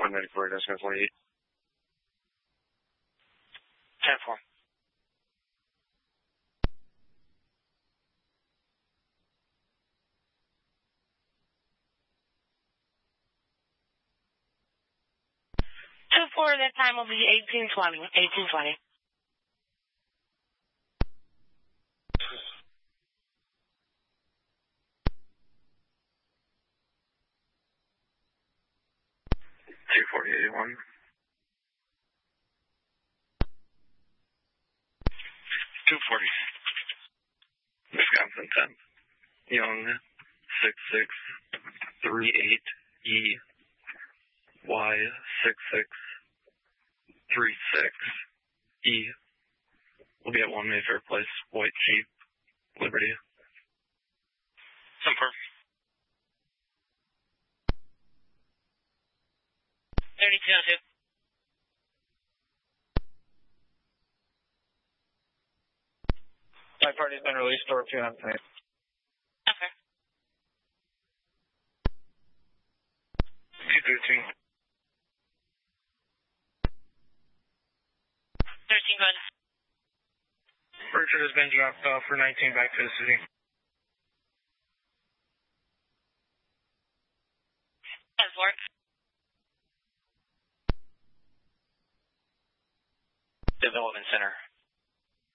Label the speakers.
Speaker 1: 194, decimal 48.
Speaker 2: 10-4. That time will be 1820. 1820.
Speaker 1: $240.81. $240. Wisconsin 10. Young 6638E Y 6636E will be at 1 Mayfair Place, White Jeep, Liberty.
Speaker 2: Simper. 3202.
Speaker 3: My party's been released, door 2 on tonight.
Speaker 2: Okay.
Speaker 1: 213.
Speaker 2: 13 good.
Speaker 3: Richard has been dropped off for 19 back to the city.
Speaker 2: 10-4.
Speaker 4: Development Center.